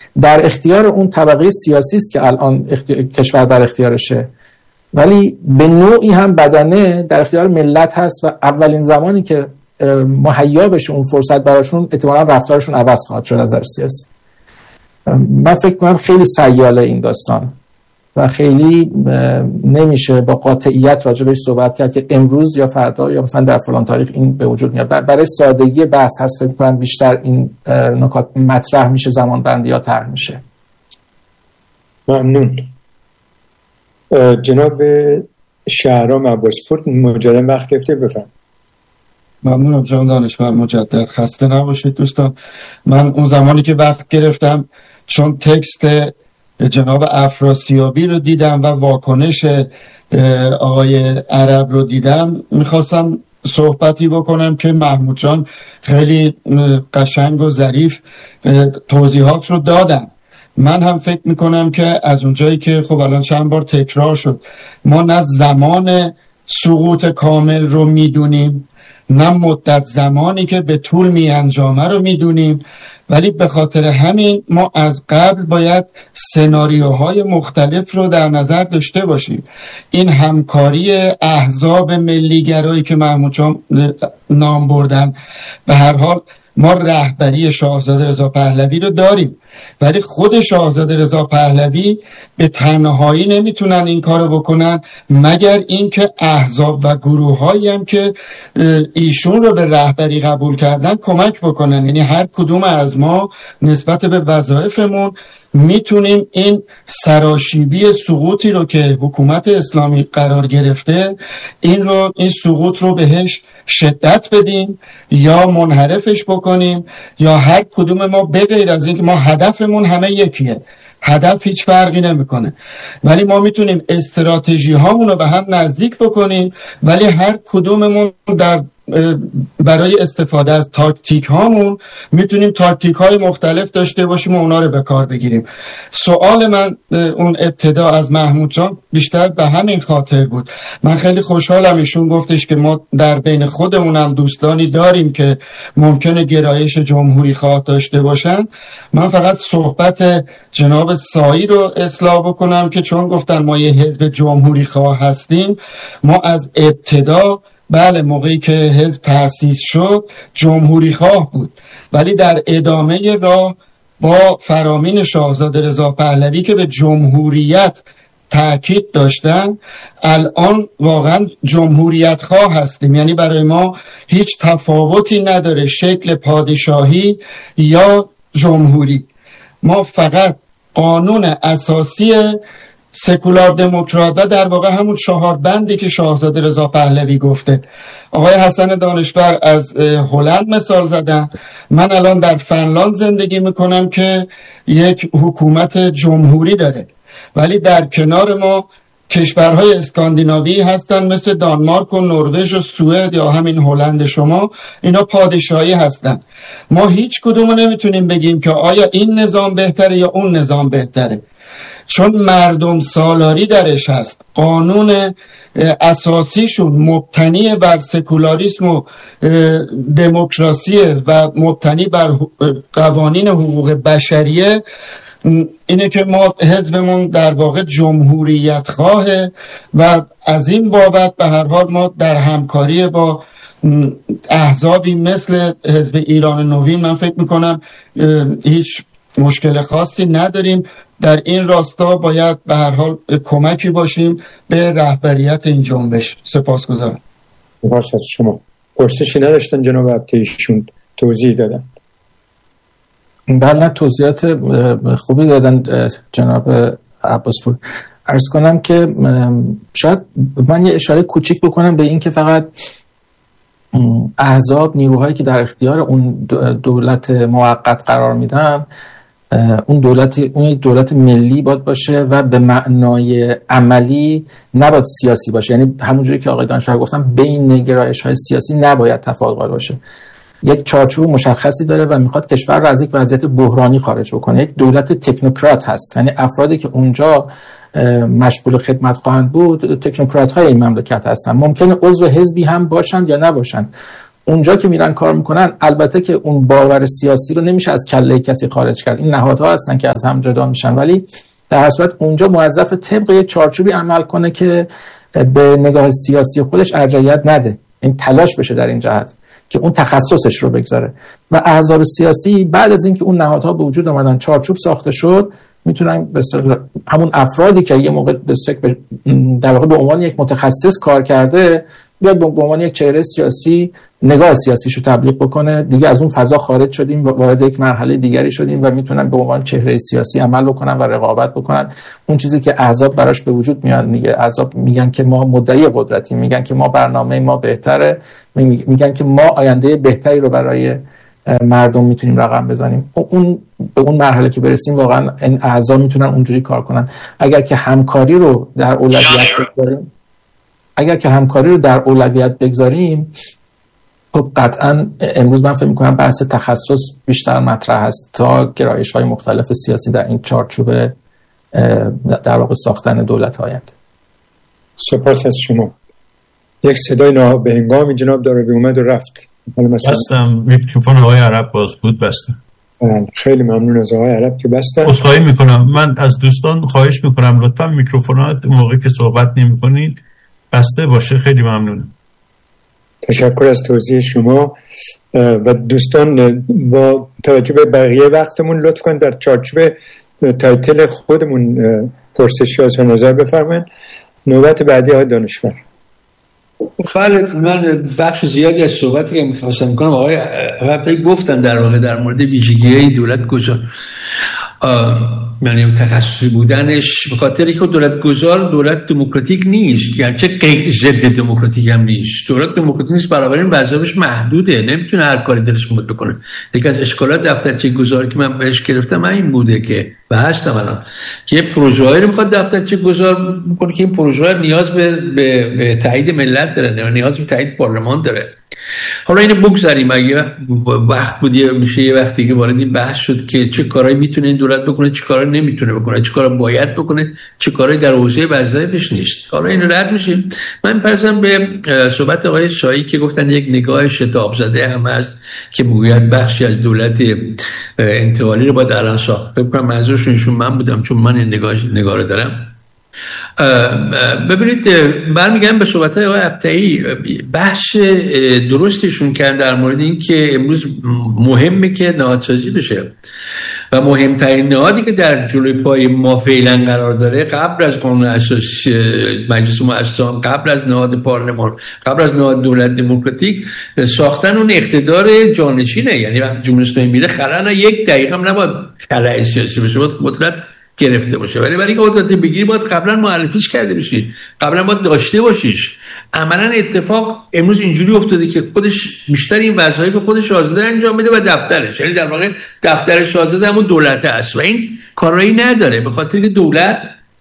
در اختیار اون طبقه سیاسی است که الان کشور در اختیارشه، ولی به نوعی هم بدنه در اختیار ملت هست و اولین زمانی که مهیا بشه اون فرصت براشون احتمالاً رفتارشون عوض خواهد شد از نظر سیاسی. من فکر کنم خیلی سیاله این داستان و خیلی نمیشه با قاطعیت راجع بهش صحبت کرد که امروز یا فردا یا مثلا در فلان تاریخ این به وجود میاد. برای سادگی بحث هست فکر کنم بیشتر این نکات مطرح میشه، زمان بندی ها طرح میشه. ممنون. جناب شهرام عباسپور مجدد وقت گرفته، بفرمایید. ممنونم جناب دانشور، مجدد خسته نباشید دوستان. من اون زمانی که وقت گرفتم چون تکست جناب افراسیابی رو دیدم و واکنش آقای عرب رو دیدم، میخواستم صحبتی بکنم که محمود جان خیلی قشنگ و ظریف توضیحات رو دادن. من هم فکر میکنم که از اونجایی که خب الان چند بار تکرار شد، ما نه زمان سقوط کامل رو میدونیم نه مدت زمانی که به طول می انجامه رو میدونیم، ولی به خاطر همین ما از قبل باید سناریوهای مختلف رو در نظر داشته باشیم. این همکاری احزاب ملیگرایی که محمود جان نام بردن، به هر حال ما رهبری شاهزاده رضا پهلوی رو داریم، ولی خود شاهزاده رضا پهلوی به تنهایی نمیتونن این کارو بکنن مگر اینکه احزاب و گروهایی هم که ایشون رو به رهبری قبول کردن کمک بکنن. یعنی هر کدوم از ما نسبت به وظایفمون میتونیم این سراشیبی سقوطی رو که حکومت اسلامی قرار گرفته این سقوط رو بهش شدت بدیم یا منحرفش بکنیم، یا هر کدوم ما به غیر از اینکه ما هدفمون همه یکیه، هدف هیچ فرقی نمیکنه، ولی ما میتونیم استراتژی هامون رو به هم نزدیک بکنیم، ولی هر کدوممون برای استفاده از تاکتیک هامون میتونیم تاکتیک های مختلف داشته باشیم و اونا رو به کار بگیریم. سوال من اون ابتدا از محمود جان بیشتر به همین خاطر بود. من خیلی خوشحالم ایشون گفتش که ما در بین خودمونم دوستانی داریم که ممکنه گرایش جمهوری خواه داشته باشن. من فقط صحبت جناب سایی رو اصلاح بکنم که چون گفتن ما یه حزب جمهوری خواه هستیم، ما از ابتدا بله موقعی که حزب تأسیس شد جمهوری خواه بود، ولی در ادامه راه با فرامین شاهزاده رضا پهلوی که به جمهوریت تأکید داشتن الان واقعا جمهوریت خواه هستیم. یعنی برای ما هیچ تفاوتی نداره شکل پادشاهی یا جمهوری، ما فقط قانون اساسی سکولار دموکرات و در واقع همون 4 بندی که شاهزاده رضا پهلوی گفته. آقای حسن دانشور از هلند مثال زدن، من الان در فنلاند زندگی میکنم که یک حکومت جمهوری داره، ولی در کنار ما کشورهای اسکاندیناوی هستن مثل دانمارک و نروژ و سوئد یا همین هلند شما، اینا پادشاهی هستن. ما هیچ کدوم نمیتونیم بگیم که آیا این نظام بهتره یا اون نظام بهتره، چون مردم سالاری درش هست. قانون اساسیشون مبتنی بر سکولاریسم و دموکراسی و مبتنی بر قوانین حقوق بشریه. اینه که ما حزبمون در واقع جمهوریت خواهه و از این بابت به هر حال ما در همکاری با احزابی مثل حزب ایران نوین من فکر میکنم هیچ مشکل خاصی نداریم. در این راستا باید به هر حال کمکی باشیم به رهبریت این جنبش. سپاسگزارم. سپاس از شما. پرسشی نداشتن جناب عبدیشون توضیح دادن؟ بله توضیحات خوبی دادن جناب عباسپور. عرض کنم که شاید من یه اشاره کوچیک بکنم به این که فقط احزاب نیروهایی که در اختیار اون دولت موقت قرار میدن اون دولت ملی باید باشه و به معنای عملی نباید سیاسی باشه. یعنی همونجوری که آقای دانشور گفتم بین گرایش‌های سیاسی نباید تفاوت قائل باشه. یک چارچوب مشخصی داره و میخواد کشور رو از یک وضعیت بحرانی خارج بکنه. یک دولت تکنوکرات هست، یعنی افرادی که اونجا مشغول خدمت خواهند بود تکنوکرات های این مملکت هستن. ممکنه عضو حزبی هم باشند یا نباشند، اونجا که میرن کار میکنن، البته که اون باور سیاسی رو نمیشه از کله کسی خارج کرد، این نهادها هستن که از هم جدا میشن، ولی در هر صورت اونجا موظف طبق یک چارچوبی عمل کنه که به نگاه سیاسی خودش ارجحیت نده، این تلاش بشه در این جهت که اون تخصصش رو بگذاره. و احزاب سیاسی بعد از اینکه اون نهادها به وجود آمدن، چارچوب ساخته شد، میتونن همون افرادی که یه موقع در واقع به عنوان یک متخصص کار کرده بیاد به عنوان یک چهره سیاسی نگاه سیاسیشو تبلیغ بکنه. دیگه از اون فضا خارج شدیم و وارد یک مرحله دیگری شدیم و میتونن به عنوان چهره سیاسی عمل بکنن و رقابت بکنن. اون چیزی که احزاب براش به وجود میاد، میگه احزاب میگن که ما مدعی قدرتیم، میگن که ما برنامه ما بهتره، میگن که ما آینده بهتری رو برای مردم میتونیم رقم بزنیم. اون به اون مرحله که برسیم واقعا این احزاب میتونن اونجوری کار کنن. اگر که همکاری رو در اولویت بگذاریم خب قطعا امروز من فکر میکنم بحث تخصص بیشتر مطرح هست تا گرایش‌های مختلف سیاسی در این چارچوب در واقع ساختن دولت آینده. سپاس از شما. یک صدای نابهنگامی جناب داره اومد و رفت. بستم میکروفون آقای عرب باز بود، بستم. خیلی ممنون از آقای عرب که بستن. عذرخواهی میکنم، من از دوستان خواهش میکنم لطفا میکروفونات موقعی که صحبت نمیکنید بسته باشه. خیلی ممنونم. تشکر از توضیح شما. و دوستان با توجه به بقیه وقتمون لطف کن در چارچوب تایتل خودمون پرسشی از نظر بفرمایید. نوبت بعدی های دانشور. بله، من بخش زیادی از صحبتی که می‌خواستم کنم آقای عرب گفتن در واقع در مورد ویژگی‌های دولت گذار، یعنی تخصصی بودنش، به خاطر اینکه دولت دموکراتیک نیست، گرچه ضد دموکراتیک هم نیست. دولت دموکراتیک نیست، بنابراین وظایفش محدوده، نمیتونه هر کاری دلش میخواد بکنه. یکی از اشکالات دفترچه گذاری که من بهش گرفتم این بوده که و هستم الان که پروژه‌ای رو میخواد دفترچه گذار بکنه که این پروژه نیاز به تایید ملت داره، نیاز به تایید پارلمان داره. حالا اینو بگذاریم، اگه وقت بودی میشه یه وقتی که وارد این بحث شد که چه کارهایی میتونه این دولت بکنه، چه کارهایی نمیتونه بکنه، چه کارا باید بکنه، چه کارهایی در حوزه وظایفش نیست. حالا اینو رد میشیم. من پرسم به صحبت آقای شایی که گفتن یک نگاه شتاب زده هم هست که میگوید بخشی از دولت انتقالی رو باید الان ساخت. فکر کنم منظورشون من بودم، چون من این نگاه رو دارم. ببینید، برمیگردم به صحبت‌های آقای ابطحی. بحث درستشون کردن در مورد این که امروز مهمه که نهادسازی بشه و مهمترین نهادی که در جلوی پای ما فعلا قرار داره قبل از قانون اساسی مجلس مؤسسه، قبل از نهاد پارلمان، قبل از نهاد دولت دموکراتیک، ساختن اون اقتدار جانشینه. یعنی وقتی جمهوری اسلامی میره خلأ یک دقیقه هم نباید خلأ سیاسی بشه، باید قدرت گرفته باشه. ولی برای اینکه قدرت بگیری باید قبلا معرفیش کرده بشی، قبلا باید داشته باشیش. عملا اتفاق امروز اینجوری افتاده که خودش بیشتر این وظایف خودش آزاده انجام میده و دفترش، یعنی در واقع دفترش آزاده همون دولت است و این کارایی نداره، به خاطر که دولت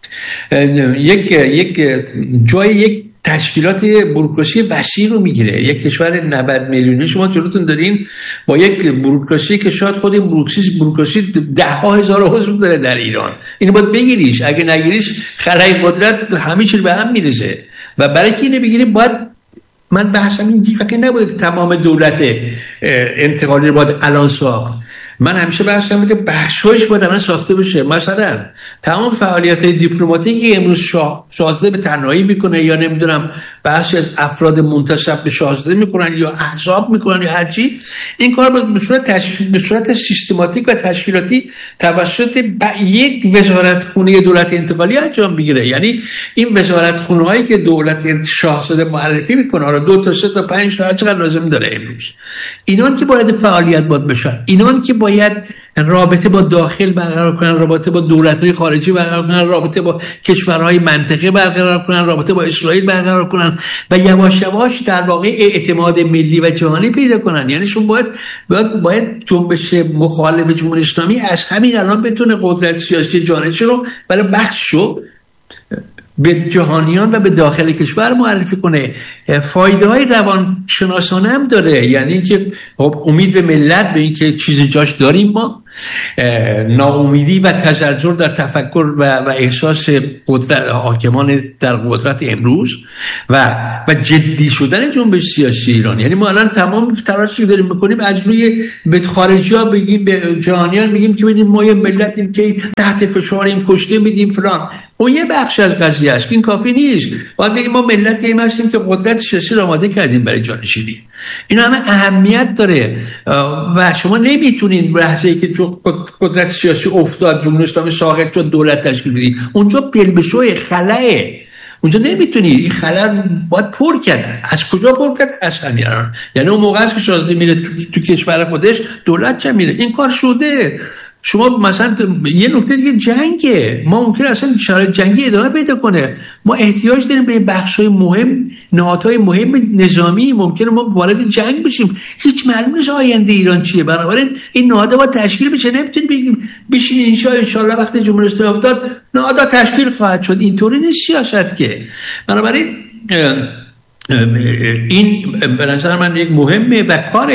یک جای یک تشکیلات بوروکراسی وسیع رو میگیره. یک کشور 90 میلیونی شما جلوتون دارین با یک بوروکراسی که شاید خود بوروکراسی 10,000 عضو داره در ایران. اینو باید بگیریش، اگه نگیریش خلای قدرت همه چیز به هم میرسه. و برای که اینو بگیریم باید، من بحثم اینجوری فکر نبوده که تمام دولت انتقالی رو باید الان ساخت. من همیشه بحثم اینه که بخشایش باید الان ساخته بشه. مثلا تمام فعالیت‌های دیپلماتیکی امروز شاهزاده به تنهایی میکنه، یا نمیدونم بخشی از افراد منتسب به شاهزاده میکنن یا احزاب میکنن یا هر چی، این کار باید به صورت سیستماتیک و تشکیلاتی توسط یک وزارتخونه دولت انتقالی انجام بگیره. یعنی این وزارتخونه‌هایی که دولت شاهزاده معرفی میکنه، حالا 2 تا 3 تا 5 تا هر چقدر لازم داره امروز، اینان که باید فعالیت باید بشن، اینان که باید رابطه با داخل برقرار کنن، رابطه با دولت‌های خارجی برقرار کنن، رابطه با کشورهای منطقه برقرار کنن، رابطه با اسرائیل برقرار کنن و یواش یواش در واقع اعتماد ملی و جهانی پیدا کنن. یعنی شون باید جنبش مخالف جمهوری اسلامی از همین الان بتونه قدرت سیاسی جانشین رو برای بخشو به جهانیان و به داخل کشور معرفی کنه. فایده های روانشناسانه هم داره، یعنی که امید به ملت، به این که چیز جاش داریم ما، ناامیدی و تزلزل در تفکر و احساس قدرت حاکمان در قدرت امروز و جدی شدن جنبش سیاسی ایران. یعنی ما الان تمام تلاشی داریم میکنیم از روی به خارجی‌ها بگیم، به جهانیان بگیم که ببینید ما یه ملتیم که تحت فشاریم، کشته میدیم فلان. اون یه بخش از قضیه است که این کافی نیست. باید بگیم ما ملتی هستیم که قدرت سیاسی را آماده کردیم برای جانشینی. این همه اهمیت داره و شما نمیتونین لحظه‌ای که قدرت سیاسی افتاد، جمهوری اسلامی ساقط شد، دولت تشکیل بدید. اونجا بلبشوی خلأه. اونجا نمیتونی، این خلأ باید پر کرد. از کجا پر کرد؟ از همین. یعنی اون موقع است که شازده میره تو کشور خودش، دولت چه میره. این کار شده. شما مثلا یه نکته دیگه جنگه، ما ممکنه اصلا شرایط جنگی ادامه پیدا کنه، ما احتیاج داریم به بخش‌های مهم، نهادهای مهم نظامی، ممکنه ما وارد جنگ بشیم، هیچ معلوم نیست آینده ایران چیه. بنابراین این نهادها باید تشکیل بشه. نمیتونیم بگیم بشین ان شاءالله وقتی جمهوری اسلامی افتاد نهادها تشکیل خواهد شد. اینطوری نیست سیاست که. بنابراین این به نظر من یک مهمه و کار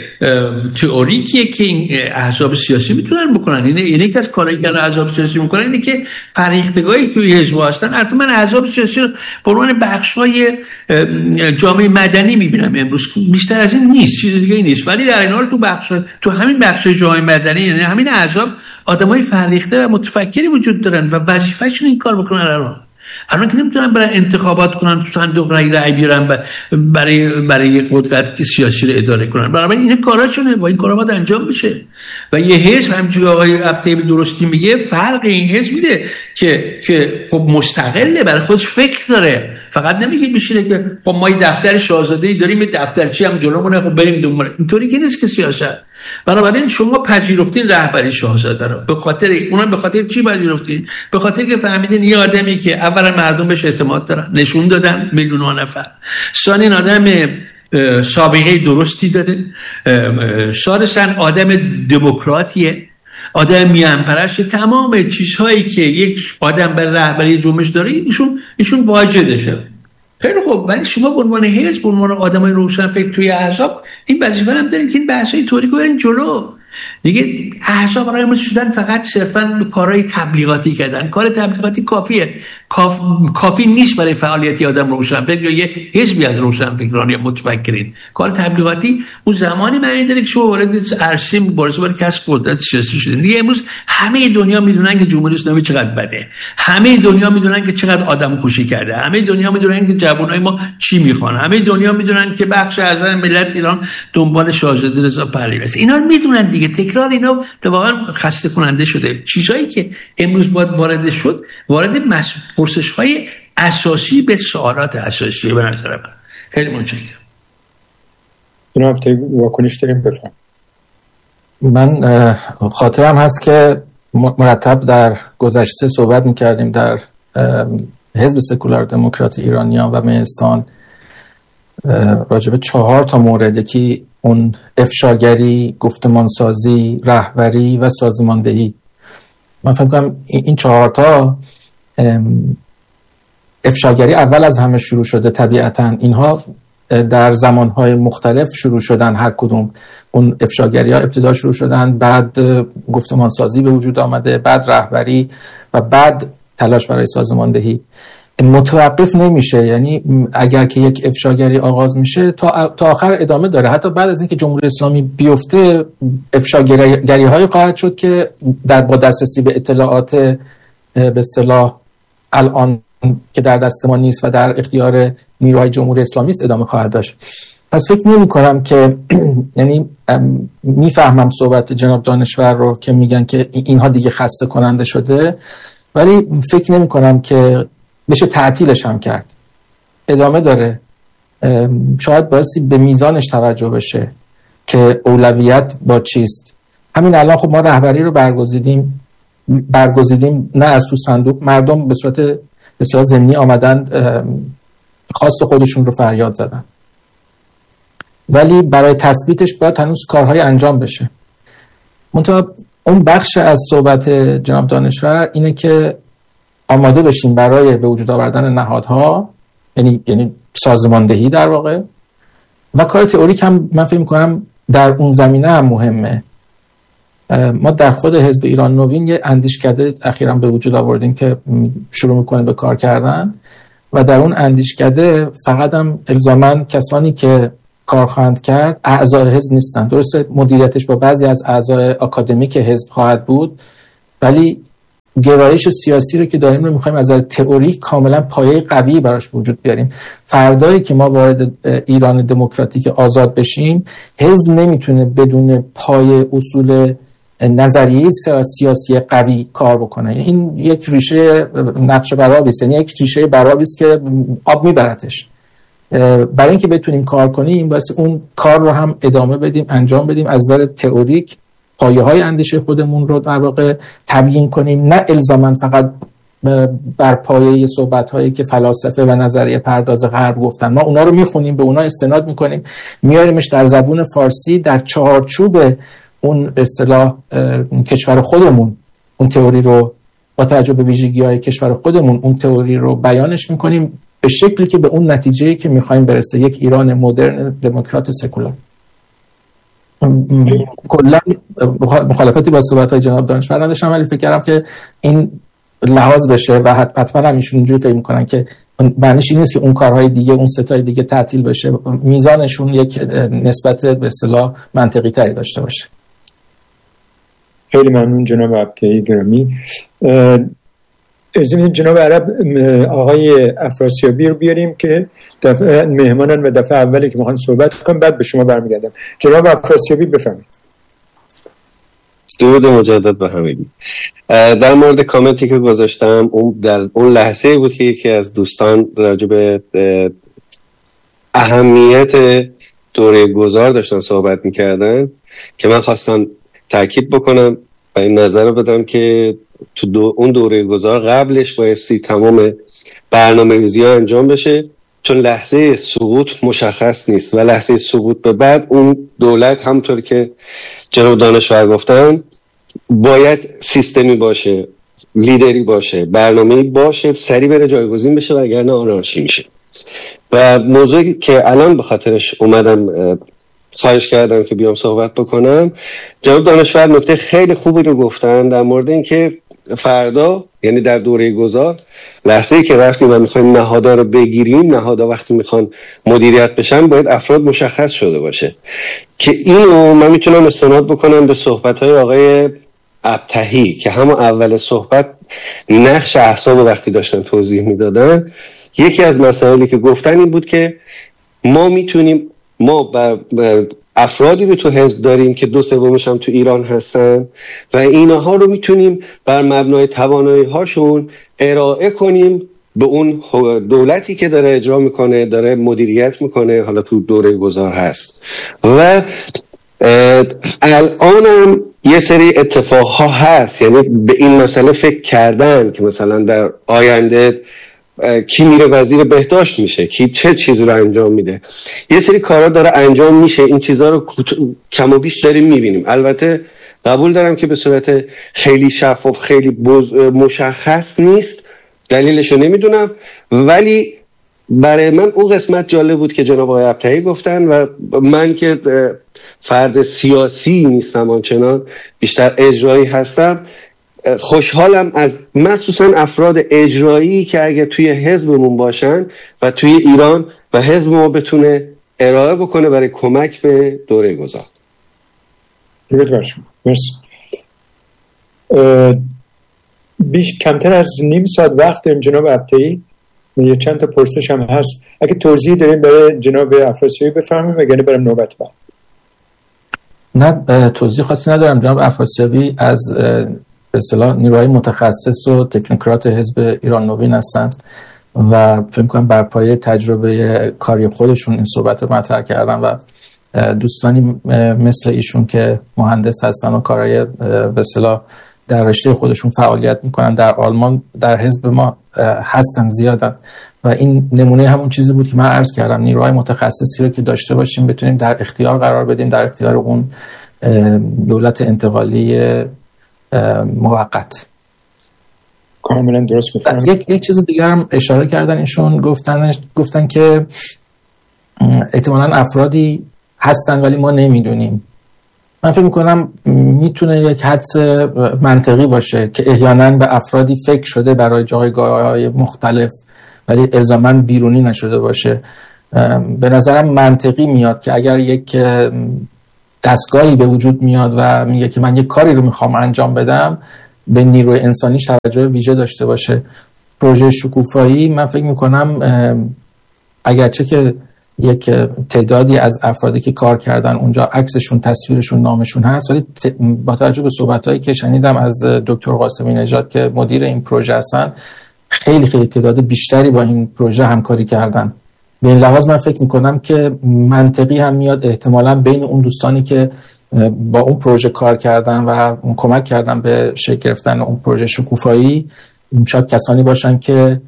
تئوریکیه که این احزاب سیاسی میتونن بکنن. اینه یکی از کارهایی که احزاب سیاسی میکنن اینه که پریختگاهی توی حزب هستن. البته من احزاب سیاسی رو به عنوان بخش‌های جامعه مدنی میبینم امروز، بیشتر از این نیست، چیز دیگه نیست. ولی در این حال تو همین بخش‌های جامعه مدنی، یعنی همین احزاب، آدمای فرهیخته و متفکری وجود دارن و وظیفه‌شون این کار بکنن. الان که نمیتونن برای انتخابات کنن، تو صندوق رأی بیارن برای قدرت سیاسی رو اداره کنن. بنابراین این کاراشونه و این کارا باید انجام بشه. و یه حزب، همونجوری آقای عبدی درستی میگه، فرق این حزب میده که خب مستقله، برای خودش فکر داره. فقط نمیگه بشینه که خب ما یه دفتر شاهزاده‌ای داریم، یه دفترچی هم جلومونه، خب بریم دنبال. اینطوری که نیست که سیاست. بنابراین شما پذیرفتین رهبری شاهزاده رو، به خاطر چی پذیرفتین؟ به خاطر که فهمیدین یه آدمی که اولا مردم بهش اعتماد دارن، نشون دادن میلیون‌ها نفر. ثانیاً آدم سابقه درستی داره. ثالثاً آدم دموکراتیه، آدم میانپرست. تمام چیزهایی که یک آدم برای رهبری جنبش داره ایشون واجدشه. خیلی خوب، ولی شما به عنوان حزب، به عنوان آدمای روشنفکر توی احزاب این وظیفه هم دارین که این بحث‌های تئوریکو برین جلو. دیگه احزاب برای ما شدن فقط صرفاً کارهای تبلیغاتی کردن. کار تبلیغاتی کافیه، کافی نیست برای فعالیت آدم روشنفکر یا یه حزبی از روشنفکران یا متفکرین. کار تبلیغاتی اون زمانی معنی داره که شما وارد عرصه مبارزه برای کسب قدرت سیاسی شدین. دیگه امروز همه دنیا میدونن که جمهوری اسلامی چقدر بده، همه دنیا میدونن که چقدر آدم کشی کرده، همه دنیا میدونن که جوانای ما چی میخوان، همه دنیا میدونن که بخش از ملت ایران دنبال شاهزاده رضا پهلوی است. اینا میدونن دیگه. تکرار اینا واقعا خسته کننده شده. چیزایی که امروز باید وارد پرسش‌های اساسی به سوالات اساسی به نظر من. خیلی متشکرم. جناب واکنش داریم، بفرمایید. من خاطرم هست که مرتب در گذشته صحبت می‌کردیم در حزب سکولار دموکرات ایرانیان و مهستان راجع به 4 تا موردی که اون افشاگری، گفتمانسازی، رهبری و سازماندهی. من فکر کنم این 4 تا، افشاگری اول از همه شروع شده. طبیعتاً اینها در زمانهای مختلف شروع شدن، هر کدوم اون افشاگری ها ابتدا شروع شدن، بعد گفتمانسازی به وجود آمده، بعد رهبری و بعد تلاش برای سازماندهی. متوقف نمیشه. یعنی اگر که یک افشاگری آغاز میشه تا آخر ادامه داره. حتی بعد از اینکه جمهوری اسلامی بیفته افشاگری های خواهد شد که با دسترسی به اطلاعات به اصطلاح الان که در دست ما نیست و در اختیار نیروهای جمهوری اسلامی است ادامه خواهد داشت. پس فکر نمی کنم که یعنی میفهمم صحبت جناب دانشور رو که میگن که اینها دیگه خسته کننده شده، ولی فکر نمی کنم که بشه تعطیلش هم کرد. ادامه داره. شاید بایستی به میزانش توجه بشه که اولویت با چیست. همین الان خب ما رهبری رو برگزیدیم نه از تو صندوق، مردم به صورت بسیار ضمنی آمدن خواست خودشون رو فریاد زدن، ولی برای تثبیتش باید هنوز کارهای انجام بشه. منتها اون بخش از صحبت جناب دانشور اینه که آماده بشیم برای به وجود آوردن نهادها، یعنی سازماندهی در واقع، و کار تئوریک هم من فکر می‌کنم در اون زمینه هم مهمه. ما در خود حزب ایران نوین یه اندیشکده اخیراً به وجود آوردیم که شروع میکنه به کار کردن و در اون اندیشکده فقط هم الزاماً کسانی که کار خواهند کرد اعضای حزب نیستن. درسته مدیریتش با بعضی از اعضای آکادمیک حزب خواهد بود، ولی گرایش سیاسی رو که داریم رو میخوایم از نظر تئوری کاملا پایه قوی براش وجود بیاریم. فردایی که ما وارد ایران دموکراتیک آزاد بشیم، حزب نمیتونه بدون پایه اصول نظریه سیاسی قوی کار بکنه. این یک ریشه نقش برآبی است، یعنی یک ریشه برآبی است که آب میبرتش. برای اینکه بتونیم کار کنیم واسه اون کار رو هم ادامه بدیم، انجام بدیم، از نظر تئوریک پایه‌های اندیشه خودمون رو در واقع تبیین کنیم، نه الزاماً فقط بر پایه صحبت‌هایی که فلاسفه و نظریه پرداز غرب گفتن. ما اونا رو میخونیم، به اونا استناد میکنیم، میاریمش در زبون فارسی در چارچوب اون اصطلاح کشور خودمون، اون تئوری رو با توجه به ویژگی‌های کشور خودمون اون تئوری رو بیانش میکنیم به شکلی که به اون نتیجه‌ای که میخوایم برسه، یک ایران مدرن دموکرات سکولار. کلا مخالفتی با صحبت‌های جناب دانشور نداشتم، ولی فکر کردم که این لحاظ بشه و حتما هم ایشون اینجوری فکر می‌کنن که معنیش این نیست که اون کارهای دیگه، اون ستای دیگه تعطیل بشه، میزانشون یک نسبت به اصطلاح منطقی تری داشته باشه. خیلی ممنون جناب عبدی گرامی. از این جناب عرب آقای افراسیابی رو بیاریم که مهمانن و دفعه اولی که میخوان صحبت کنم، بعد به شما برمیگردم. جناب افراسیابی بفرمایید. درود مجدد به همگی. در مورد کامنتی که گذاشتم، اون در اون لحظه بود که یکی از دوستان راجع به اهمیت دوره گذار داشتن صحبت میکردن که من خواستم تاکید بکنم و این نظر رو بدم که تو اون دوره گذار قبلش بایستی تمام برنامه‌ریزی ها انجام بشه، چون لحظه سقوط مشخص نیست و لحظه سقوط به بعد اون دولت همونطور که جناب دانشور گفتن باید سیستمی باشه، لیدری باشه، برنامه‌ای باشه، سریع بره جایگزین بشه، وگرنه آنارشی میشه. و موضوعی که الان به خاطرش اومدم خواهش کردم که بیام صحبت بکنم، جناب دانشور نکته خیلی خوبی رو گفتن در مورد این که فردا، یعنی در دوره گذار، لحظه‌ای که رفتیم و میخوایم نهادها رو بگیریم، نهادها وقتی میخوان مدیریت بشن باید افراد مشخص شده باشه که اینو من میتونم استناد بکنم به صحبت‌های آقای ابطحی که همون اول صحبت نقش احزاب وقتی داشتن توضیح میدادن. یکی از مسائلی که گفتن این بود که ما افرادی رو تو حزب داریم که 2/3 هم تو ایران هستن و اینها رو میتونیم بر مبنای توانایی هاشون ارائه کنیم به اون دولتی که داره اجرا میکنه، داره مدیریت میکنه، حالا تو دوره گذار هست. و الانم یه سری اتفاقها هست، یعنی به این مسئله فکر کردن که مثلا در آینده کی میره وزیر بهداشت میشه، کی چه چیزی رو انجام میده، یه سری کارا داره انجام میشه. این چیزا رو کم و بیش داریم میبینیم. البته قبول دارم که به صورت خیلی شفاف، خیلی مشخص نیست، دلیلش رو نمیدونم، ولی برای من اون قسمت جالب بود که جناب آقای ابطحی گفتن و من که فرد سیاسی نیستم آنچنان، بیشتر اجرایی هستم، خوشحالم از مخصوصا افراد اجرایی که اگه توی حزبمون باشن و توی ایران و حزب ما بتونه ارائه بکنه برای کمک به دوره گذار. مرسی. کمتر از نیم ساعت وقت داریم جناب ابطحی، یه چند تا پرسش هم هست، اگه توضیح داریم برای جناب افراسیابی بفرمایید وگرنه بریم نوبت بعد. نه توضیح خاصی ندارم. جناب افراسیابی از به اصطلاح نیروهای متخصص و تکنوکرات حزب ایران نوین هستن و فکر می‌کنم بر پایه تجربه کاری خودشون این صحبت رو مطرح کردن و دوستانی مثل ایشون که مهندس هستن و کارهای به اصطلاح در رشته خودشون فعالیت میکنن در آلمان در حزب ما هستن، زیادن و این نمونه همون چیزی بود که من عرض کردم. نیروهای متخصصی رو که داشته باشیم بتونیم در اختیار قرار بدیم، در اختیار اون دولت انتقالی موقت. کاملا درست می‌فهمم. یک چیز دیگر هم اشاره کردن ایشون، گفتن که احتمالاً افرادی هستن ولی ما نمیدونیم من فکر میکنم میتونه یک حدس منطقی باشه که احیانا به افرادی فکر شده برای جایگاه‌های مختلف ولی الزاماً بیرونی نشده باشه. به نظرم منطقی میاد که اگر یک دستگاهی به وجود میاد و میگه که من یک کاری رو میخوام انجام بدم، به نیروی انسانیش توجه ویژه داشته باشه. پروژه شکوفایی من فکر میکنم اگرچه که یک تعدادی از افرادی که کار کردن اونجا عکسشون، تصویرشون، نامشون هست، ولی با توجه به صحبتایی که شنیدم از دکتر قاسمی نژاد که مدیر این پروژه هستن، خیلی خیلی تعداد بیشتری با این پروژه همکاری کردن. به این لحاظ من فکر میکنم که منطقی هم میاد احتمالاً بین اون دوستانی که با اون پروژه کار کردن و کمک کردن به شکل گرفتن اون پروژه شکوفایی، شاید کسانی باشن که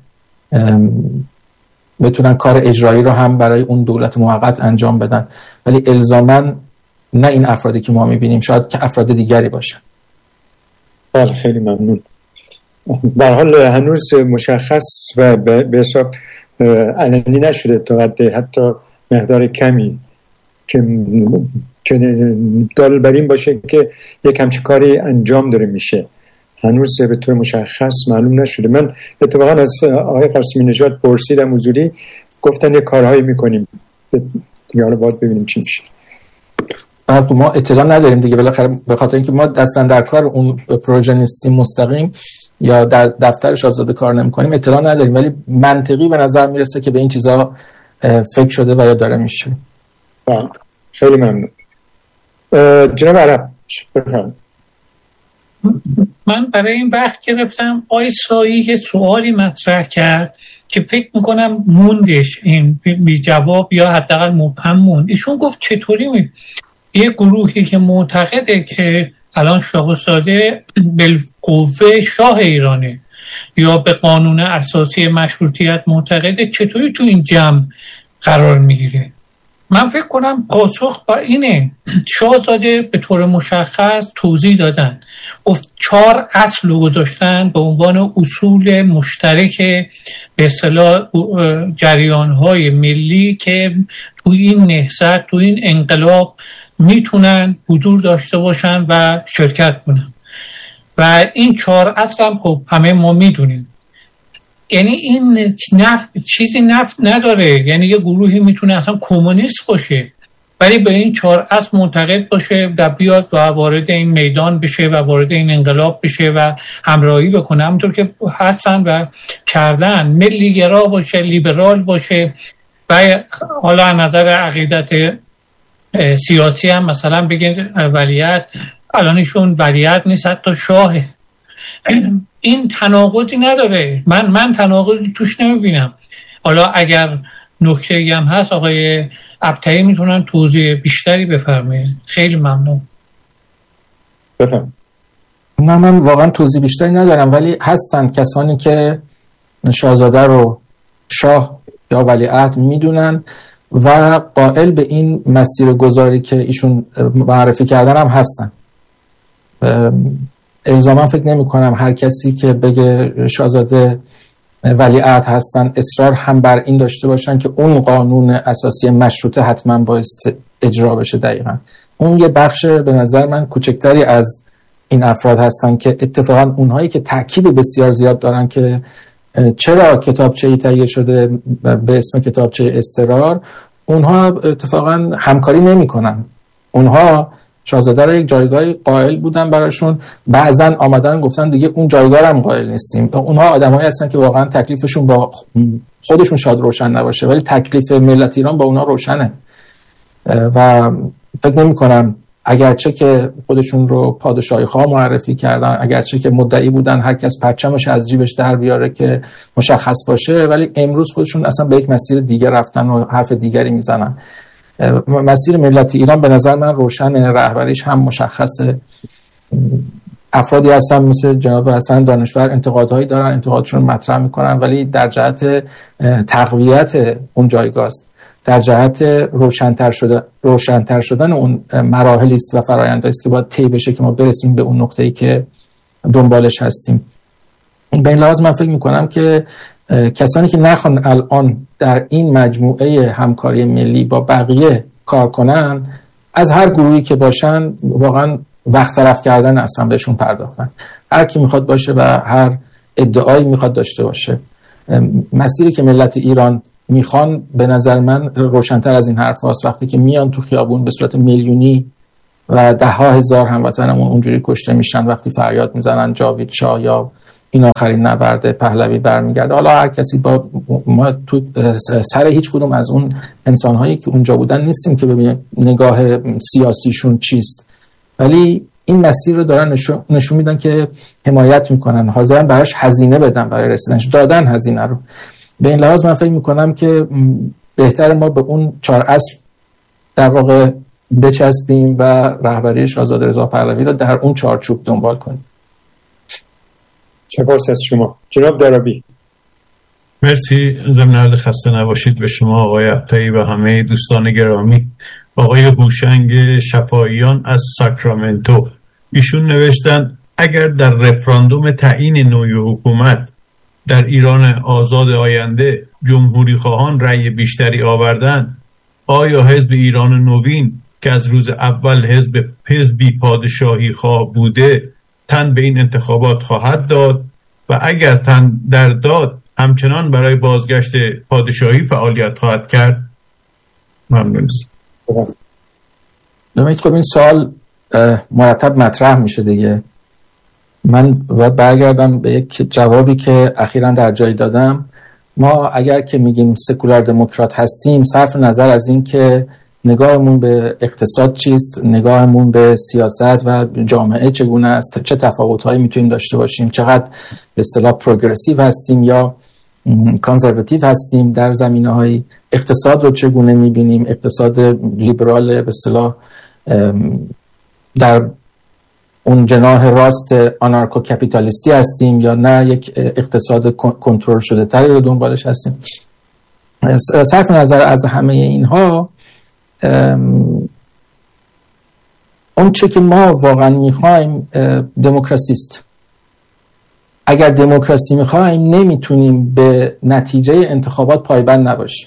بتونن کار اجرایی رو هم برای اون دولت موقت انجام بدن، ولی الزاماً نه این افرادی که ما میبینیم، شاید که افراد دیگری باشن. بله، خیلی ممنون. به هر حال هنوز مشخص و به حساب علنی نشده تا حد حتی مقدار کمی که دال بر این باشه که یک همچین کاری انجام داره میشه. هنوز به طور مشخص معلوم نشده. من اتفاقا از آقای قاسمی نژاد پرسیدم حضوری، گفتن یه کارهایی میکنیم دیگه، حالا باید ببینیم چی میشه. ما اطلاع نداریم دیگه، بالاخره به خاطر اینکه ما دستن در کار اون پروژه نیستیم مستقیم یا در دفتر شاهزاده کار نمی‌کنیم، اطلاع نداریم، ولی منطقی به نظر میرسه که به این چیزا فکر شده و یا داره میشه. خیلی ممنون. جناب عرب بفرمایید. من برای این وقت گرفتم آقای سایی که سوالی مطرح کرد که فکر میکنم موندش، این بی جواب یا حداقل مبهم موند. ایشون گفت چطوری یه گروهی که معتقده که الان شاهزاده بالقوه شاه ایرانه یا به قانون اساسی مشروطیت معتقده، چطوری تو این جمع قرار میگیره؟ من فکر کنم پاسخ بر اینه. شاهزاده به طور مشخص توضیح دادن، گفت 4 اصل رو گذاشتن به عنوان اصول مشترک به اصطلاح جریان‌های ملی که تو این نهضت، تو این انقلاب میتونن حضور داشته باشن و شرکت کنن. و این 4 اصل هم خب همه ما میدونیم. یعنی این چیزی نفت نداره، یعنی یه گروهی میتونه اصلا کمونیست باشه ولی به این 4 اصل معتقد باشه و بیاد و وارد این میدان بشه و وارد این انقلاب بشه و همراهی بکنه، همونطور که هستن و کردن. ملی گرا باشه، لیبرال باشه و حالا از نظر عقیدت سیاسی هم مثلا بگید ولیعت، الانشون ولیعت نیست، حتی شاهه. این تناقضی نداره، من تناقضی توش نمیبینم. حالا اگر نکته‌ای هم هست آقای ابطحی میتونن توضیح بیشتری بفرمایید. خیلی ممنون. بفرمایید. من واقعا توضیح بیشتری ندارم، ولی هستند کسانی که شاهزاده رو شاه یا ولیعهد میدونن و قائل به این مسیر گذاری که ایشون معرفی کردن هم هستن. الزاما فکر نمی کنم هر کسی که بگه شاهزاده ولیعهد هستن اصرار هم بر این داشته باشن که اون قانون اساسی مشروطه حتما باید اجرا بشه. دقیقا اون یه بخش به نظر من کوچکتری از این افراد هستن که اتفاقا اونهایی که تأکید بسیار زیاد دارن که چرا کتابچه‌ای تهیه شده به اسم کتابچه اضطرار، اونها اتفاقا همکاری نمی کنن. اونها شاهزاده را یک جایگاه قائل بودن براشون، بعضن آمدن گفتن دیگه اون جایگاه هم قائل نیستیم. اونها آدمایی هستن که واقعا تکلیفشون با خودشون شاید روشن نباشه ولی تکلیف ملت ایران با اونها روشنه و فکر نمی کنم اگرچه که خودشون رو پادشاهی خواه معرفی کردن، اگرچه که مدعی بودن هر کس پرچمش از جیبش در بیاره که مشخص باشه، ولی امروز خودشون اصلا به یک مسیر دیگه رفتن و حرف دیگری میزنن. مسیر ملت ایران به نظر من روشن، رهبریش هم مشخصه. افرادی هستن مثل جناب حسن دانشور انتقادهایی دارن، انتقادشون رو مطرح میکنن، ولی در جهت تقویت اون جایگاه است، در جهت روشن‌تر شدن اون مراحلی است و فرآیندهایی است که باید طی بشه که ما برسیم به اون نقطه‌ای که دنبالش هستیم. به این لحاظ من فکر میکنم که کسانی که نخوان الان در این مجموعه همکاری ملی با بقیه کار کنن، از هر گروهی که باشن واقعا وقت تلف کردن اصلا بهشون پرداختن. هر کی میخواد باشه و هر ادعایی میخواد داشته باشه. مسیری که ملت ایران میخوان به نظر من روشن‌تر از این حرف هاست. وقتی که میان تو خیابون به صورت میلیونی و 10,000 هموطنمون اونجوری کشته میشن، وقتی فریاد میزنن جاوید شاه یا این آخرین نبرد پهلوی برمیگرده، حالا هر کسی با ما تو سر هیچ کدوم از اون انسانهایی که اونجا بودن نیستیم که ببینیم نگاه سیاسیشون چیست، ولی این مسیر رو دارن نشون میدن که حمایت میکنن، حاضرن براش هزینه بدن، برای رسیدنش دادن هزینه رو. به این لحاظ من فکر میکنم که بهتر ما به اون 4 اصل در واقع بچسبیم و رهبری شاهزاده رضا پهلوی رو در اون چارچوب دنبال کنیم. سپاس از شما جناب درابی. مرسی. ضمن عرض خسته نباشید به شما آقای ابطحی و همه دوستان گرامی. آقای هوشنگ شفاییان از ساکرامنتو، ایشون نوشتن اگر در رفراندوم تعیین نوع حکومت در ایران آزاد آینده جمهوری خواهان رأی بیشتری آوردن، آیا حزب ایران نوین که از روز اول حزبی پادشاهی خواه بوده تن به این انتخابات خواهد داد و اگر تن در داد همچنان برای بازگشت پادشاهی فعالیت خواهد کرد؟ ممنون است. نمید که این سوال مرتب مطرح میشه دیگه. من باید برگردم به یک جوابی که اخیراً در جای دادم. ما اگر که میگیم سکولار دموکرات هستیم، صرف نظر از این که نگاهمون به اقتصاد چیست، نگاهمون به سیاست و جامعه چگونه است، چه تفاوت‌هایی میتونیم داشته باشیم، چقدر به اصطلاح پروگرسیو هستیم یا کانزرواتیو هستیم در زمینه‌های اقتصاد رو چگونه میبینیم، اقتصاد لیبرال به اصطلاح در اون جناح راست آنارکو کپیتالیستی هستیم یا نه یک اقتصاد کنترل شده تری رو دنبالش هستیم. صرف نظر از همه اینها، اون چه که ما واقعا میخوایم دموکراسی است. اگر دموکراسی میخوایم نمیتونیم به نتیجه انتخابات پایبند نباشیم.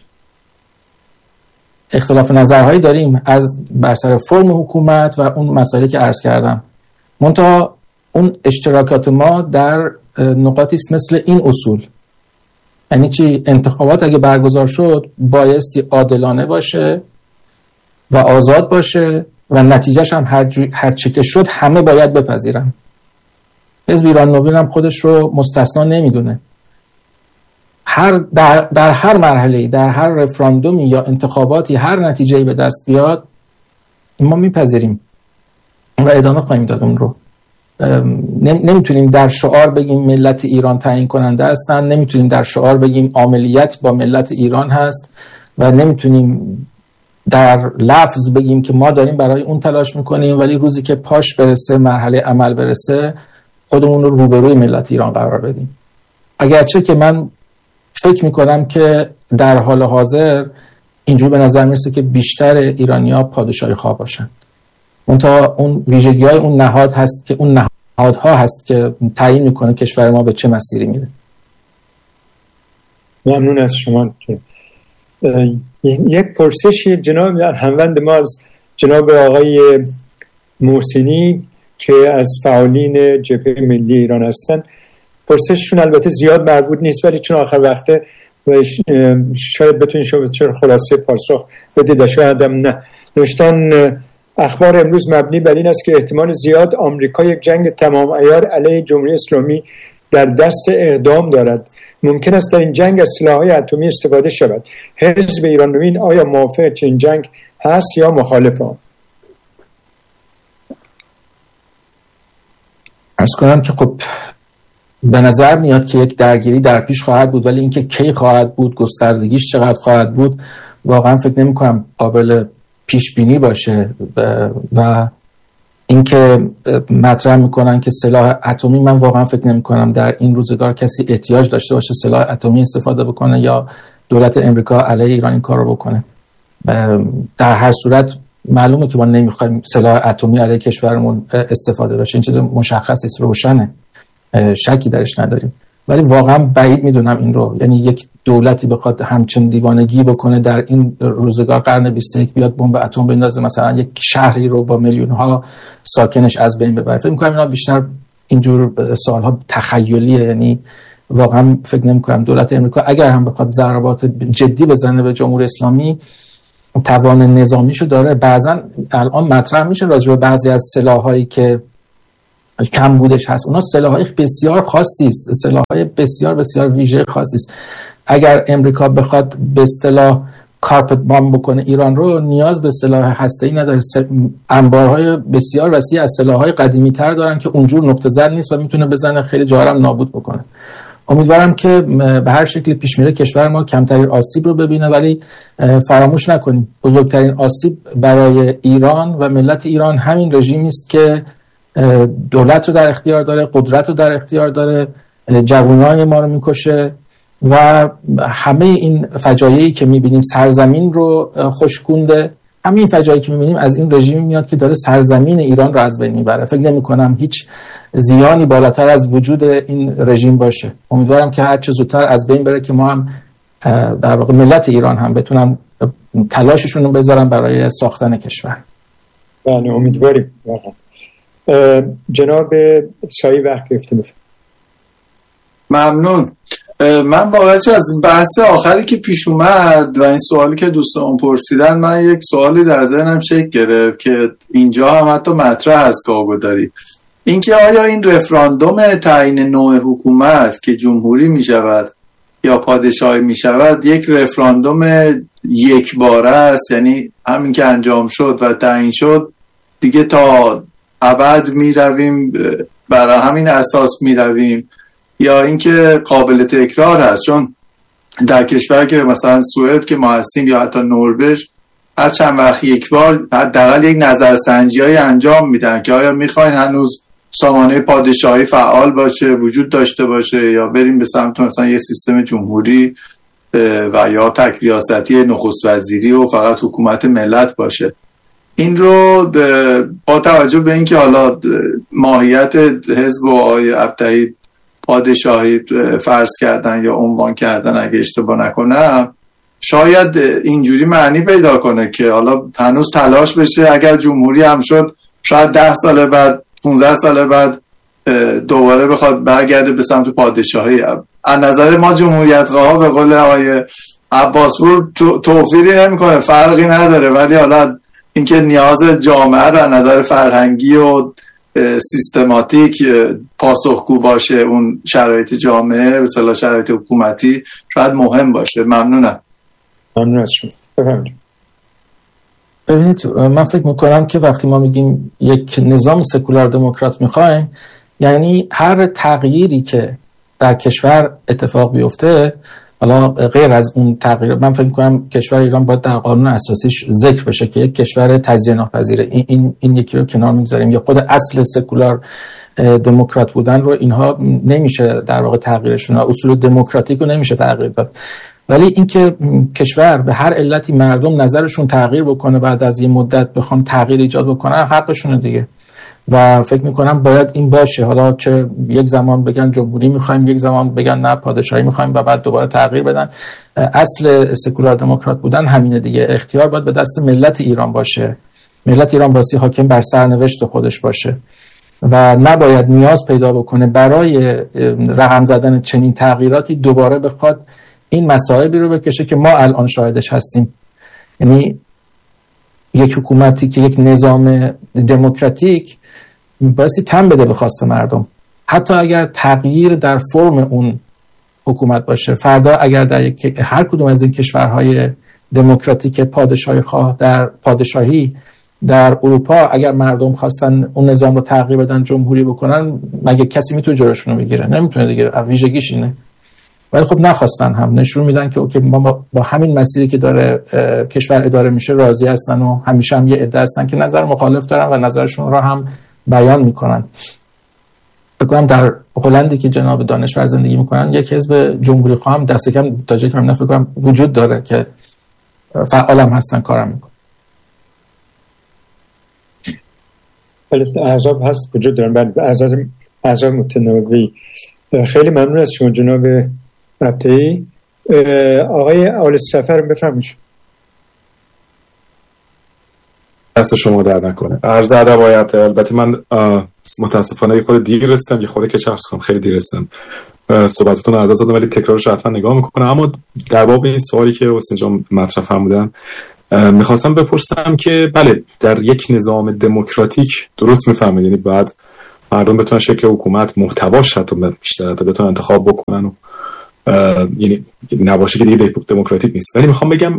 اختلاف نظرهایی داریم از بر سر فرم حکومت و اون مسائلی که عرض کردم، منتها اون اشتراکات ما در نقاطی است مثل این اصول. یعنی چی؟ انتخابات اگه برگزار شد بایستی عادلانه باشه و آزاد باشه و نتیجهش هم هر چی که شد همه باید بپذیرن. حزب ایران نوین هم خودش رو مستثنا نمیدونه. در هر مرحله‌ای، در هر رفراندومی یا انتخاباتی هر نتیجه‌ای به دست بیاد ما میپذیریم و ادامه خواهیم داد اون رو. نمیتونیم در شعار بگیم ملت ایران تعیین کننده هستن، نمیتونیم در شعار بگیم عاملیت با ملت ایران هست و نمیتونیم در لفظ بگیم که ما داریم برای اون تلاش میکنیم، ولی روزی که پاش برسه، مرحله عمل برسه، خودمون رو روبروی ملت ایران قرار بدیم. اگرچه که من فکر میکنم که در حال حاضر اینجوری به نظر میرسه که بیشتر ایرانی‌ها پادشاهی خواه باشن. اون ویژگی‌های اون نهاد هست که اون نهادها هست که تعیین میکنه کشور ما به چه مسیری میره. ممنون از شما. یک پرسشی جناب هموند ما از جناب آقای محسنی که از فعالین جبهه ملی ایران هستن. پرسششون البته زیاد مربوط نیست، ولی چون آخر وقته شاید بتونید شما بسیار خلاصه پاسخ بدید، شاید هم نه. نوشتن اخبار امروز مبنی بر این است که احتمال زیاد آمریکا یک جنگ تمام عیار علیه جمهوری اسلامی در دست اقدام دارد. ممکن است در این جنگ از سلاح‌های اتمی استفاده شود. حزب ایران نوین آیا موافق این جنگ هست یا مخالف آن؟ عرض کنم که خب به نظر میاد که یک درگیری در پیش خواهد بود، ولی اینکه کی خواهد بود، گستردگیش چقدر خواهد بود، واقعا فکر نمی کنم قابل پیش بینی باشه. و اینکه مطرح میکنن که سلاح اتمی، من واقعا فکر نمی کنم در این روزگار کسی احتیاج داشته باشه سلاح اتمی استفاده بکنه یا دولت امریکا علیه ایران این کارو بکنه. در هر صورت معلومه که ما نمیخوایم سلاح اتمی علیه کشورمون استفاده بشه. این چیز مشخصی است، روشنه، شکی درش نداریم. ولی واقعا بعید میدونم این رو، یعنی یک دولتی بخواد همچین دیوانگی بکنه در این روزگار قرن 21 بیاد بمب اتم بندازه مثلا یک شهری رو با میلیون ها ساکنش از بین ببره. فکر می‌کنم اینا بیشتر اینجور سوال‌ها تخیلیه، یعنی واقعا فکر نمی‌کنم دولت امریکا اگر هم بخواد ضربات جدی بزنه به جمهوری اسلامی توان نظامیشو داره. بعضن الان مطرح میشه راجع به بعضی از سلاح‌هایی که کم بودش هست، اونا سلاح‌های بسیار خاصی است، سلاح‌های بسیار بسیار ویژه خاصی است. اگر امریکا بخواد به اصطلاح کارپت بامب بکنه ایران رو، نیاز به سلاح هسته‌ای نداره. انبارهای بسیار وسیع از سلاح‌های قدیمی‌تر دارن که اونجور نقطه زن نیست و میتونه بزنه خیلی جاها هم نابود بکنه. امیدوارم که به هر شکلی پیش میره کشور ما کمترین آسیب رو ببینه، ولی فراموش نکنیم بزرگترین آسیب برای ایران و ملت ایران همین رژیمی است که دولت رو در اختیار داره، قدرت رو در اختیار داره، جوانای ما رو میکشه و همه این فجایعی که میبینیم سرزمین رو خشکونده. همه این فجایعی که میبینیم از این رژیم میاد که داره سرزمین ایران رو از بین میبره. فکر نمی‌کنم هیچ زیانی بالاتر از وجود این رژیم باشه. امیدوارم که هر چه زودتر از بین بره که ما هم در واقع ملت ایران هم بتونن تلاششون رو بذارن برای ساختن کشور. بله امیدواریم واقعا. جناب سایی وقت گرفته بفرمایید. ممنون. من واقعا از بحث آخری که پیش اومد و این سوالی که دوستان پرسیدن، من یک سوالی در ذهنم شکل گرفت که اینجا هم حتی مطرح از کاغداری، اینکه آیا این رفراندوم تعیین نوع حکومت که جمهوری می شود یا پادشاهی می شود یک رفراندوم یک باره است، یعنی همین که انجام شد و تعیین شد دیگه تا ابد می رویم برای همین اساس می رویم، یا اینکه قابل تکرار هست؟ چون در کشور که مثلا سوئد که ما هستیم یا حتی نروژ هر چند وقت یک بار حداقل یک نظرسنجی‌ای انجام میدن که آیا میخواین هنوز سامانه پادشاهی فعال باشه، وجود داشته باشه، یا بریم به سمت مثلا یک سیستم جمهوری و یا تک ریاستی نخست وزیری و فقط حکومت ملت باشه. این رو با توجه به اینکه حالا ماهیت حزب و آقای ابطحی پادشاهی فرض کردن یا عنوان کردن اگه اشتباه نکنم، شاید اینجوری معنی پیدا کنه که حالا هنوز تلاش بشه اگر جمهوری هم شد شاید 10 سال بعد 15 سال بعد دوباره بخواد برگرده به سمت پادشاهی. از نظر ما جمهوریت خواه به قول آقای عباسپور توفیری نمیکنه، فرقی نداره، ولی حالا اینکه نیاز جامعه رو از نظر فرهنگی و سیستماتیک پاسخگو باشه اون شرایط جامعه به صلاح شرایط حکومتی شاید مهم باشه. ممنونم. ممنون از شما. ببینید من فکر میکنم که وقتی ما میگیم یک نظام سکولار دموکرات میخوایم، یعنی هر تغییری که در کشور اتفاق بیفته، حالا غیر از اون تغییر، من فکر میکنم کشور ایران باید در قانون اساسیش ذکر بشه که یک کشور تجزیه ناپذیره. این یکی رو کنار میگذاریم، یا خود اصل سکولار دموکرات بودن رو اینها نمیشه در واقع تغییرشون، اصول دموکراتیک رو نمیشه تغییر داد. ولی اینکه کشور به هر علتی مردم نظرشون تغییر بکنه بعد از یه مدت بخوام تغییر ایجاد بکنن، حقشونه دیگه و فکر میکنم باید این باشه. حالا چه یک زمان بگن جمهوری میخوایم، یک زمان بگن نه پادشاهی میخوایم و بعد دوباره تغییر بدن. اصل سکولار دموکرات بودن همینه دیگه. اختیار باید به دست ملت ایران باشه، ملت ایران باسی حاکم بر سرنوشت خودش باشه و نباید نیاز پیدا بکنه برای رقم زدن چنین تغییراتی دوباره بخواد این مصائبی رو بکشه که ما الان شاهدش هستیم. یعنی یک حکومتی که یک نظام دموکراتیک بایستی تن بده به خواست مردم، حتی اگر تغییر در فرم اون حکومت باشه. فردا اگر در هر کدوم از این کشورهای دموکراتیک پادشاهی خواه در پادشاهی در اروپا اگر مردم خواستن اون نظام رو تغییر بدن، جمهوری بکنن، مگه کسی میتونه جلوشون رو بگیره؟ نمیتونه دیگه، ویژگیش اینه. ولی خب نخواستن، هم نشون میدن که اوکی ما با همین مسیری که داره کشور اداره میشه راضی هستن و همیشه هم یه عده هستن که نظر مخالف دارن و نظرشون رو هم بیان میکنن. بگم در هلندی که جناب دانشور زندگی میکنن یک حزب جمهوری خواه هم دست کم تا جایی که من فکر کنم وجود داره که فعال هم هستن، کارم میکنن. احزاب هست وجود دارن، احزاب متنوعی. خیلی ممنون از شما جناب ابطحی. آقای آل سفر بفرمایید. دست شما در نکنه. عرض ادب آقای ابطحی. البته من متاسفانه خود دیر رسیدم، یه خورده که چرخ کنم، خیلی دیر رسیدم. صحبتتون رو عرض دادم ولی تکرارش حتما نگاه میکنم. اما در باب این سوالی که حسین جان مطرح فرمودن میخواستم بپرسم که بله در یک نظام دموکراتیک درست میفهمید، یعنی بعد مردم بتونن شکل حکومت محتواش حتی بیشتر بتونن انتخاب بکنن و یعنی نباشه که دیگه دموکراتیک نیست. ولی میخوام بگم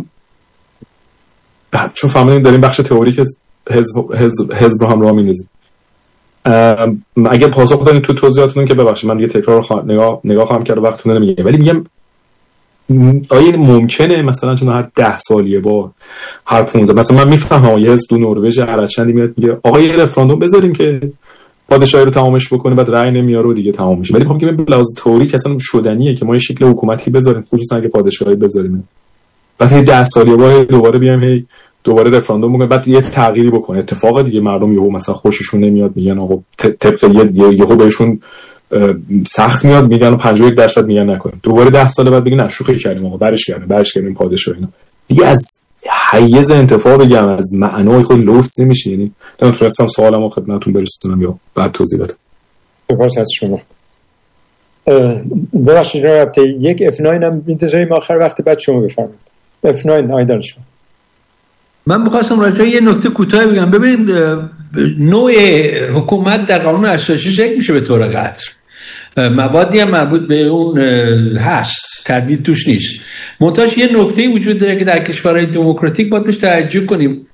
چون فهمیدین داریم بخش تئوریک حزب رو هم راه میندازیم، اگه پاسخ بدین تو توضیحاتتون که ببخشید من دیگه تکرار نگاه خواهم کرد و وقتتون نمیگم، ولی میگم آیا ممکنه مثلا چون هر 10 سالیه با هر 15 مثلا من میفهمم یه حزب دو نروژ هر چندی میاد میگه آقا یه رفراندوم بذاریم که پادشاهی رو تمامش بکنه بعد رأی نمیاره و دیگه تمام میشه، ولی میگم که به لحاظ تئوریک اصلا شدنیه که ما یه شکل حکومتی بذاریم خصوصا اگه پادشاهی بذاریم بعد 10 سالیه با دوباره بیایم دوباره رفراندوم بکنه بعد یه تغییری بکنه اتفاق دیگه مردم یهو مثلا خوششون نمیاد میگن آقا طبق یهو بهشون سخت میاد میگن 51% میگن نکنیم، دوباره 10 سال بعد بگن نه شوخی کردیم آقا برش کردیم پادشاهی اینا دیگه از حیز انتفاع بگم از معنای خود لوس نمیشه. یعنی نمیتونستم سوالمو خدمتتون برسونم یا بعد توضیح بدم. سپاس از شما. ببخشید جناب یک F9 هم می‌ذاریم آخر وقت بعد شما بفرمایید. F9 آیدان شما. من می‌خواستم راجع به یه نکته کوتاه بگم. ببینید نوع حکومت در قانون اساسی شکل میشه به طور قطع. موادی هم مربوط به اون هست، تردید توش نیست. منتهاش یه نکته‌ای وجود داره که در کشورهای دموکراتیک باید بهش توجه کنیم.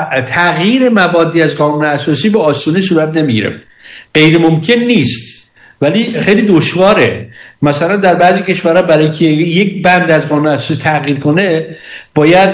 تغییر موادی از قانون اساسی به آسونی صورت نمیگیره. غیر ممکن نیست ولی خیلی دشواره. مثلا در بعضی کشورها برای که یک بند از قانون اساسی تغییر کنه باید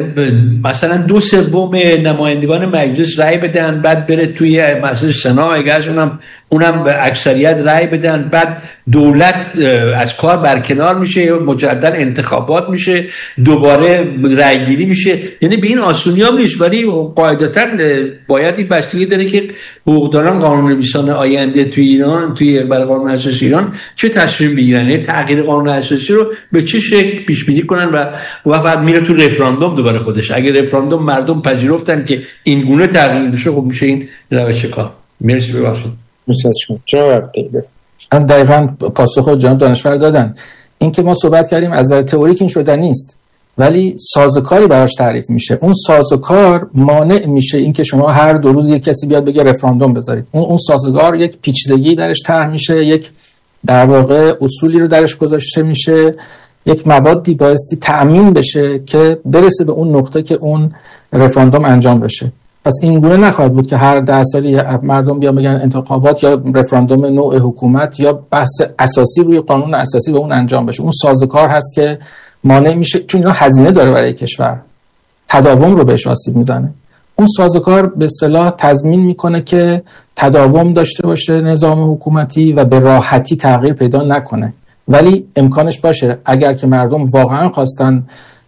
مثلا 2/3 نمایندگان مجلس رأی بدن، بعد بره توی مجلس سنا اگرش اونم به اکثریت رأی بدن، بعد دولت از کار برکنار میشه، مجدد انتخابات میشه، دوباره رأی گیری میشه. یعنی به این آسونی هم نیست ولی قاعدتاً باید این بستگی داره که حقوقدانان قانون‌نویسان آینده توی ایران توی برای قانون اساسی ایران چه تصمیم بگیرن، تغییر قانون اساسی رو به چه شکل پیش بینی کنن و بعد میره تو رفراندوم دوباره خودش. اگه رفراندوم مردم پذیرفتن که این گونه تغییر بشه خب میشه این روش کار. مرسی. ببخشید. مرسی از شما. جناب دقیقاً پاسخ جناب دانشور دادن. این که ما صحبت کردیم از نظر تئوریک این شده نیست ولی سازوکاری براش تعریف میشه. اون سازوکار مانع میشه این که شما هر 2 روز یک کسی بیاد بگه رفراندوم بذارید. اون سازوکار یک پیچیدگی درش طرح میشه، یک در واقع اصولی رو درش گذاشته میشه، یک موادی بایستی تأمین بشه که برسه به اون نقطه که اون رفراندوم انجام بشه. پس این گونه نخواهد بود که هر 10 سالی مردم بیان بگن انتخابات یا رفراندوم نوع حکومت یا بحث اساسی روی قانون اساسی به اون انجام بشه. اون سازوکار هست که مانع میشه چون اینا هزینه داره برای کشور، تداوم رو بهش آسیب میزنه. اون سازوکار به اصطلاح تضمین میکنه که تداوم داشته باشه نظام حکومتی و به راحتی تغییر پیدا نکنه، ولی امکانش باشه اگر که مردم واقعا خواستن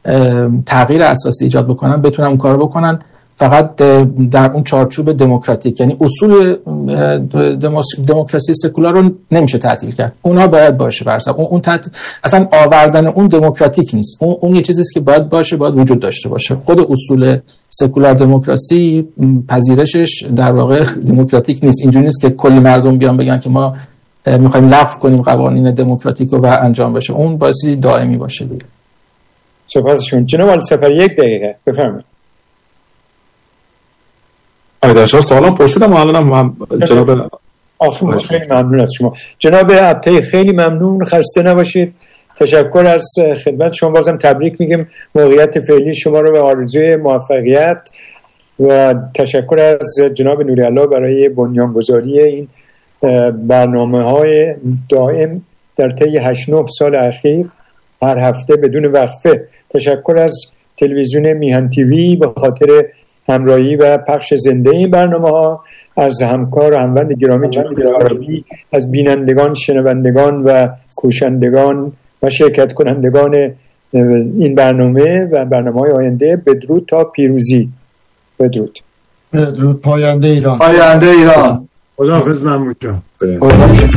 تغییر اساسی ایجاد بکنن بتونن اون کارو بکنن، فقط در اون چارچوب دموکراتیک. یعنی اصول دموکراسی سکولار رو نمیشه تعطیل کرد، اونها باید باشه. برسا اون اصلا آوردن اون دموکراتیک نیست، اون یه چیزیست که باید باشه، باید وجود داشته باشه. خود اصول سکولار دموکراسی پذیرشش در واقع دموکراتیک نیست. اینجوری نیست که کلی مردم بیان بگن که ما میخوایم لغو کنیم قوانین دموکراتیک رو و انجام بشه. اون باعثی دائمی باشه. سپاسشون. جناب آل سفر 1 دقیقه بفرمایید. داشتم سوالم پرسیدم الانم جناب خیلی ممنون از شما. جناب ابطحی خیلی ممنون، خسته نباشید. تشکر از خدمت شما، بازم تبریک میگم موقعیت فعلی شما رو به آرزوی موفقیت و تشکر از جناب نوری‌الله برای بنیانگذاری این برنامه‌های دائم در طی 8-9 سال اخیر هر هفته بدون وقفه. تشکر از تلویزیون میهن تیوی به خاطر همراهی و پخش زنده این برنامه‌ها، از همکار و هموند گرامی جناب عربی، از بینندگان، شنوندگان و کوشندگان و شرکت کنندگان این برنامه و برنامه‌های آینده. بدرود تا پیروزی. بدرود. بدرود. پاینده ایران. پاینده ایران. خداحافظ. ممنون.